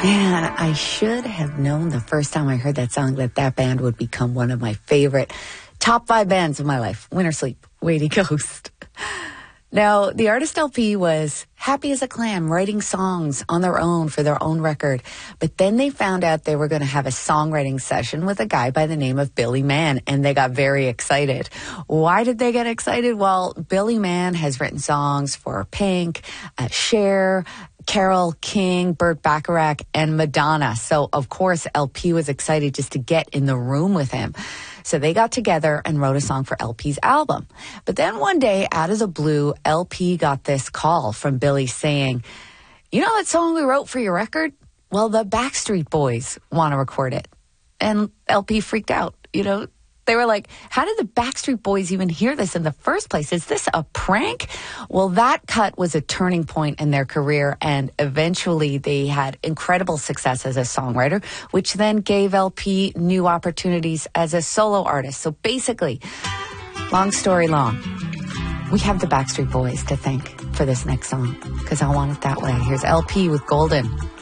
Man, I should have known the first time I heard that song that band would become one of my favorite top 5 bands of my life. Winter Sleep, Weighty Ghost. Now, the artist LP was happy as a clam, writing songs on their own for their own record. But then they found out they were going to have a songwriting session with a guy by the name of Billy Mann, and they got very excited. Why did they get excited? Well, Billy Mann has written songs for Pink, Cher, Carole King, Burt Bacharach, and Madonna. So, of course, LP was excited just to get in the room with him. So they got together and wrote a song for LP's album. But then one day, out of the blue, LP got this call from Billy saying, "You know that song we wrote for your record? Well, the Backstreet Boys want to record it." And LP freaked out, They were like, how did the Backstreet Boys even hear this in the first place? Is this a prank? Well, that cut was a turning point in their career, and eventually they had incredible success as a songwriter, which then gave LP new opportunities as a solo artist. So basically, long story long, we have the Backstreet Boys to thank for this next song, because I Want It That Way. Here's LP with Golden.